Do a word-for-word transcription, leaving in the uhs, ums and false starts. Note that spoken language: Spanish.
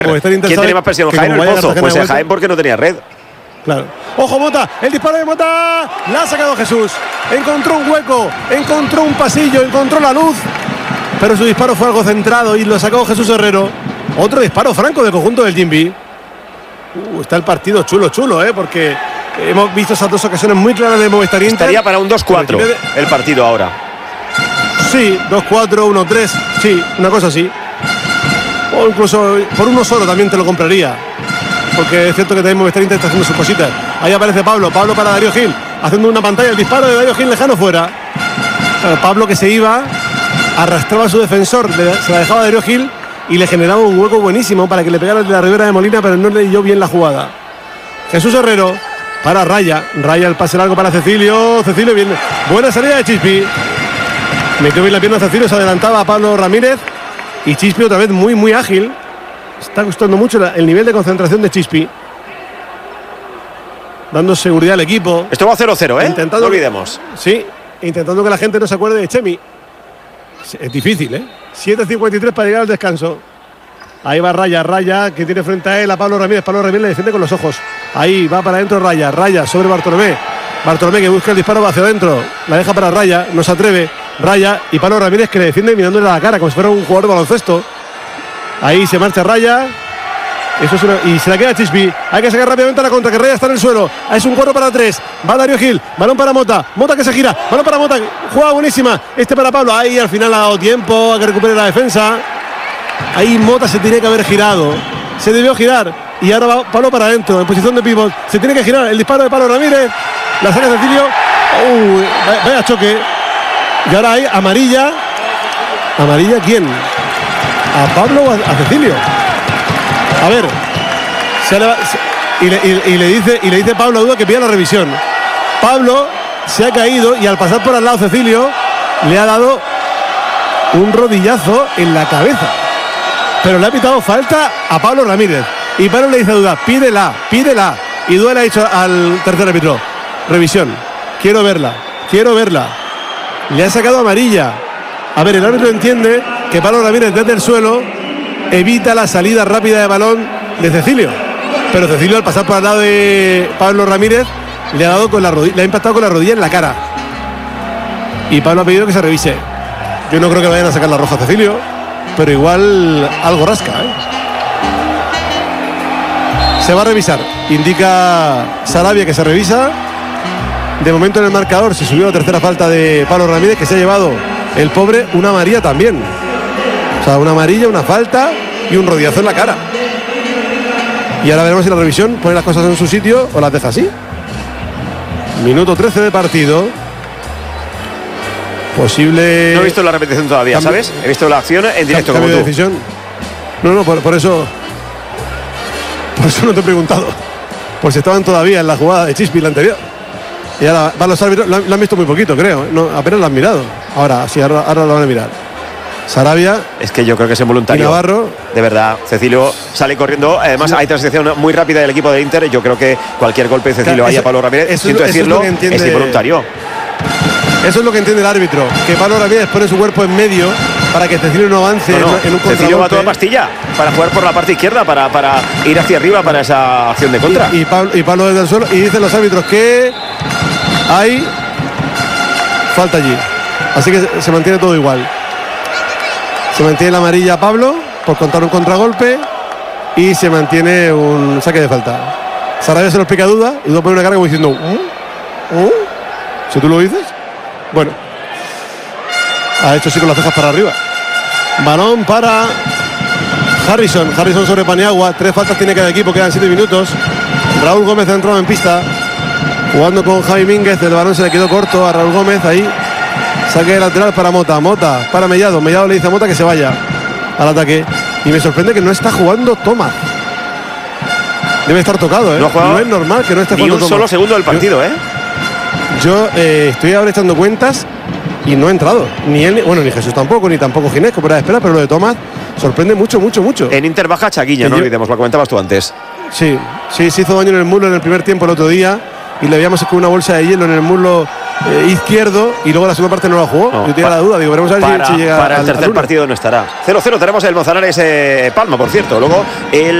¿Quién tenía más presión, Jaén o el Pozo? Pues el Jaén porque no tenía red. Claro. ¡Ojo, Mota! ¡El disparo de Mota! ¡La ha sacado Jesús! Encontró un hueco, encontró un pasillo, encontró la luz. Pero su disparo fue algo centrado y lo sacó Jesús Herrero. Otro disparo franco del conjunto del Jimby. Uh, está el partido chulo, chulo, ¿eh? Porque hemos visto esas dos ocasiones muy claras de Movistar Inter. Estaría para un dos cuatro el, de... el partido ahora. Sí, dos cuatro, uno tres. Sí, una cosa así. O incluso por uno solo también te lo compraría. Porque es cierto que también Movistar Inter está haciendo sus cositas. Ahí aparece Pablo, Pablo para Darío Gil, haciendo una pantalla, el disparo de Darío Gil lejano fuera. Pablo que se iba, arrastraba a su defensor, se la dejaba a Darío Gil y le generaba un hueco buenísimo para que le pegara de la Ribera de Molina, pero no leyó bien la jugada. Jesús Herrero para Raya, Raya el pase largo para Cecilio, Cecilio bien, buena salida de Chispi. Metió bien la pierna Cecilio, se adelantaba a Pablo Ramírez y Chispi otra vez muy muy ágil. Está gustando mucho el nivel de concentración de Chispi, dando seguridad al equipo. Esto va cero cero, ¿eh? Intentando, no olvidemos. Sí, intentando que la gente no se acuerde de Chemi. Es difícil, ¿eh? siete cincuenta y tres para llegar al descanso. Ahí va Raya, Raya que tiene frente a él a Pablo Ramírez. Pablo Ramírez le defiende con los ojos. Ahí va para adentro Raya, Raya sobre Bartolomé. Bartolomé que busca el disparo, va hacia adentro. La deja para Raya, no se atreve. Raya y Pablo Ramírez que le defiende mirándole a la cara como si fuera un jugador de baloncesto. Ahí se marcha Raya. Eso es una, y se la queda Chispi. Hay que sacar rápidamente a la contra, que Raya está en el suelo. Es un cuatro para tres. Va Darío Gil. Balón para Mota. Mota que se gira. Balón para Mota. Juega buenísima. Este para Pablo. Ahí al final ha dado tiempo a que recupere la defensa. Ahí Mota se tiene que haber girado. Se debió girar. Y ahora va Pablo para adentro. En posición de pívot. Se tiene que girar. El disparo de Pablo Ramírez. La saca Cecilio. Uh, vaya choque. Y ahora hay amarilla. ¿Amarilla quién? ¿A Pablo o a, a Cecilio? A ver, se le, se, y, le, y, y, le dice, y le dice Pablo a Duda que pida la revisión. Pablo se ha caído y al pasar por al lado Cecilio le ha dado un rodillazo en la cabeza. Pero le ha pitado falta a Pablo Ramírez. Y Pablo le dice a Duda, pídela, pídela. Y Duda le ha dicho al tercer árbitro, revisión, quiero verla, quiero verla. Le ha sacado amarilla. A ver, el árbitro entiende que Pablo Ramírez desde el suelo evita la salida rápida de balón de Cecilio, pero Cecilio al pasar por al lado de Pablo Ramírez le ha dado con la rodilla, le ha impactado con la rodilla en la cara y Pablo ha pedido que se revise. Yo no creo que vayan a sacar la roja a Cecilio, pero igual algo rasca, ¿eh? Se va a revisar, indica Sarabia que se revisa. De momento en el marcador se subió la tercera falta de Pablo Ramírez, que se ha llevado el pobre una amarilla también. O sea, una amarilla, una falta y un rodillazo en la cara. Y ahora veremos si la revisión pone las cosas en su sitio o las deja así. Minuto trece de partido. Posible... No he visto la repetición todavía, cambio, ¿sabes? He visto la acción en directo. Cambio como de decisión. No, no, por, por eso... Por eso no te he preguntado. Por si estaban todavía en la jugada de Chispi, la anterior. Y ahora van los árbitros, lo han, lo han visto muy poquito, creo. No, apenas lo han mirado. Ahora, sí, ahora, ahora lo van a mirar. Sarabia. Es que yo creo que es involuntario. Navarro. De verdad, Cecilio sale corriendo. Además, sí, hay transición muy rápida del equipo de Inter. Yo creo que cualquier golpe de Cecilio ahí a Pablo Ramírez, eso, siento eso decirlo, es, entiende, es involuntario. Eso es lo que entiende el árbitro. Que Pablo Ramírez pone su cuerpo en medio para que Cecilio no avance no, no. en un contragolpe. Cecilio va a toda pastilla para jugar por la parte izquierda, para, para ir hacia arriba para esa acción de contra. Y, y, Pablo, y Pablo desde el suelo. Y dicen los árbitros que hay falta allí. Así que se mantiene todo igual. Se mantiene la amarilla a Pablo por contar un contragolpe y se mantiene un saque de falta. Sarabia se lo explica a Duda y Duda pone una cara como diciendo ¿Mm? ¿Mm? si tú lo dices. Bueno, ha hecho así con las cejas para arriba. Balón para Harrison. Harrison sobre Paniagua. Tres faltas tiene cada equipo, quedan siete minutos. Raúl Gómez ha entrado en pista jugando con Javi Mínguez. El balón se le quedó corto a Raúl Gómez ahí. Saque de lateral para Mota, Mota para Mellado, Mellado le dice a Mota que se vaya al ataque y me sorprende que no está jugando Tomás. Debe estar tocado, ¿eh? No, no es normal que no esté jugando Tomás. Ni un solo segundo del partido, yo, ¿eh? Yo eh, estoy ahora echando cuentas y no ha entrado. Ni él, bueno, ni Jesús tampoco, ni tampoco Ginés, como era de esperar, pero lo de Tomás sorprende mucho, mucho, mucho. En Inter baja Chaguilla, no yo, olvidemos, lo comentabas tú antes. Sí, sí, se hizo daño en el muslo en el primer tiempo el otro día y le habíamos con una bolsa de hielo en el muslo eh, izquierdo y luego la segunda parte no la jugó. No, Yo tenía pa, la duda, digo, veremos a ver para, si, si llega para el al, tercer al partido no estará. cero cero tenemos el Manzanares eh, Palma, por cierto. Luego el